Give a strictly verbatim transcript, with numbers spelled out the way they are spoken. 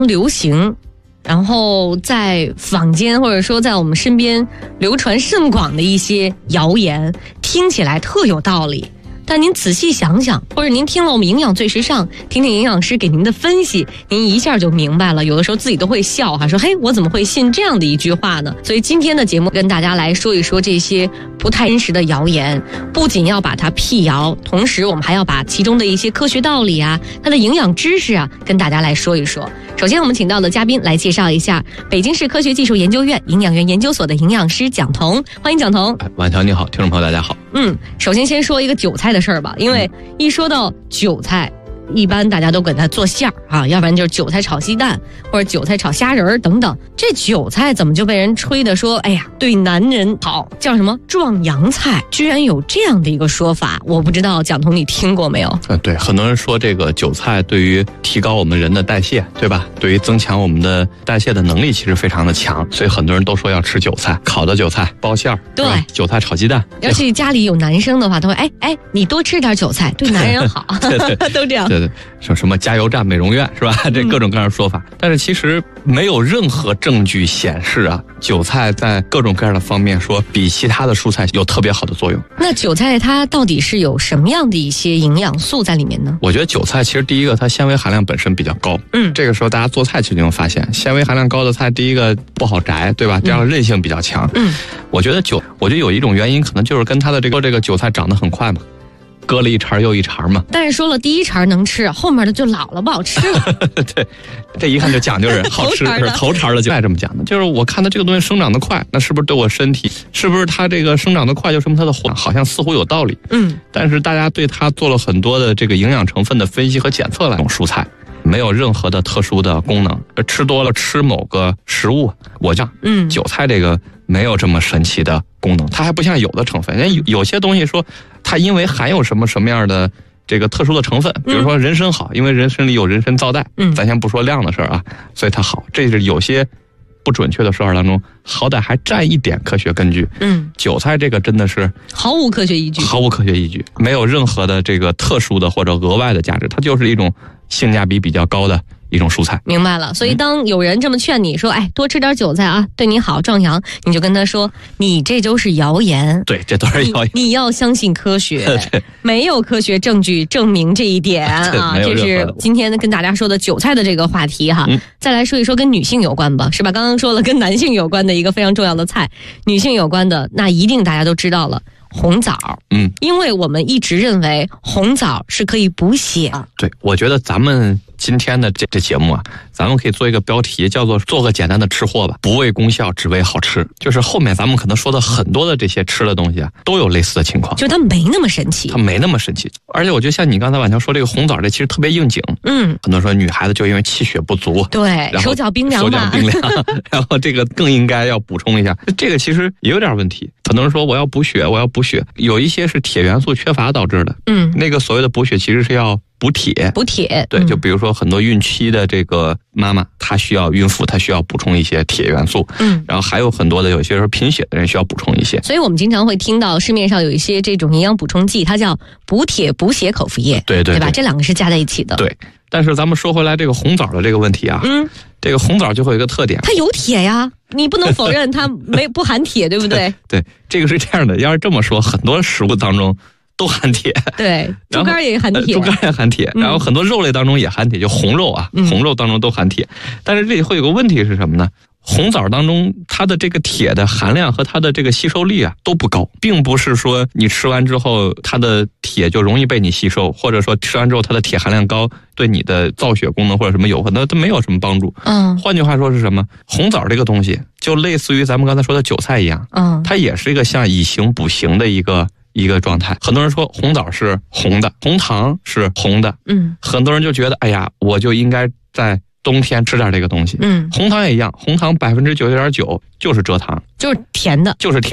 流行，然后在坊间或者说在我们身边流传甚广的一些谣言，听起来特有道理。但您仔细想想，或者您听了我们营养最时尚，听听营养师给您的分析，您一下就明白了。有的时候自己都会笑哈，说嘿，我怎么会信这样的一句话呢？所以今天的节目跟大家来说一说这些不太真实的谣言，不仅要把它辟谣，同时我们还要把其中的一些科学道理啊，它的营养知识啊，跟大家来说一说。首先我们请到的嘉宾来介绍一下北京市科学技术研究院营养院研究所的营养师蒋彤，欢迎蒋彤。 晚乔你好，听众朋友大家好。 嗯，首先先说一个韭菜的事儿吧，因为一说到韭菜，一般大家都给它做馅儿啊，要不然就是韭菜炒鸡蛋或者韭菜炒虾仁儿等等。这韭菜怎么就被人吹的说，哎呀，对男人好，叫什么壮阳菜？居然有这样的一个说法，我不知道蒋彤你听过没有？ 嗯，对，很多人说这个韭菜对于提高我们人的代谢，对吧？对于增强我们的代谢的能力其实非常的强，所以很多人都说要吃韭菜，烤的韭菜、包馅儿， 对， 韭菜炒鸡蛋。 要是家里有男生的话，都会哎哎，你多吃点韭菜，对男人好， 对对都这样。 对对，什什么加油站、美容院是吧？这各种各样的说法，嗯、但是其实没有任何证据显示啊，韭菜在各种各样的方面说比其他的蔬菜有特别好的作用。 那韭菜它到底是有什么样的一些营养素在里面呢？ 我觉得韭菜其实第一个它纤维含量本身比较高，嗯，这个时候大家做菜其实就能发现，纤维含量高的菜，第一个不好摘，对吧？这样韧性比较强。嗯，我觉得韭，我觉得有一种原因可能就是跟它的这个这个韭菜长得很快嘛。割了一茬又一茬嘛， 但是说了第一茬能吃，后面的就老了不好吃了。 对，这一看就讲究人，好吃是头茬的就爱这么讲的。就是我看它这个东西生长得快，那是不是对我身体，是不是它这个生长得快就说明它的活好像似乎有道理？嗯，但是大家对它做了很多的这个营养成分的分析和检测来，这种蔬菜没有任何的特殊的功能，吃多了吃某个食物，我讲，嗯，韭菜这个没有这么神奇的功能，它还不像有的成分，人有有些东西说它因为含有什么什么样的这个特殊的成分，比如说人参好，因为人参里有人参皂苷，嗯，咱先不说量的事儿啊，所以它好，这是有些不准确的说法当中，好歹还占一点科学根据。嗯，韭菜这个真的是毫无科学依据， 毫无科学依据，没有任何的这个特殊的或者额外的价值，它就是一种性价比比较高的一种蔬菜。 明白了，所以当有人这么劝你说，哎，多吃点韭菜啊，对你好，壮阳，你就跟他说，你这就是谣言。 对，这都是谣言。 你, 你要相信科学，没有科学证据证明这一点啊。这是今天跟大家说的韭菜的这个话题哈。嗯、再来说一说跟女性有关吧，是吧？刚刚说了跟男性有关的一个非常重要的菜，女性有关的那一定大家都知道了。红枣，嗯，因为我们一直认为红枣是可以补血啊。 对，我觉得咱们今天的这这节目啊，咱们可以做一个标题，叫做做个简单的吃货吧，不为功效，只为好吃。就是后面咱们可能说的很多的这些吃的东西啊，都有类似的情况， 就它没那么神奇， 它没那么神奇。而且我觉得像你刚才晚上说这个红枣，这其实特别应景。嗯，很多人说女孩子就因为气血不足， 对，手脚冰凉， 手脚冰凉，然后这个更应该要补充一下。这个其实也有点问题。很多人说我要补血，我要补血，有一些是铁元素缺乏导致的。嗯，那个所谓的补血其实是要补铁， 补铁。 对，就比如说很多孕期的这个妈妈，她需要孕妇，她需要补充一些铁元素。嗯，然后还有很多的有些时候贫血的人需要补充一些。 所以我们经常会听到市面上有一些这种营养补充剂，它叫补铁补血口服液。 对 对, 对, 对吧？这两个是加在一起的。 对，但是咱们说回来这个红枣的这个问题啊，嗯，这个红枣就会有一个特点， 它有铁呀。你不能否认它没不含铁，对不对？ 对，这个是这样的。要是这么说，很多食物当中都含铁。 对，猪肝也含铁， 猪肝也含铁，然后很多肉类当中也含铁，就红肉啊，嗯、红肉当中都含铁。但是这里会有个问题是什么呢？红枣当中它的这个铁的含量和它的这个吸收力啊都不高，并不是说你吃完之后它的铁就容易被你吸收，或者说吃完之后它的铁含量高，对你的造血功能或者什么有，那都没有什么帮助。嗯，换句话说是什么？红枣这个东西就类似于咱们刚才说的韭菜一样，嗯，它也是一个像以形补形的一个一个状态。很多人说红枣是红的，红糖是红的，嗯，很多人就觉得哎呀，我就应该在冬天吃点这个东西。嗯，红糖也一样，红糖百分之九十九点九就是蔗糖， 就是甜的， 就是甜。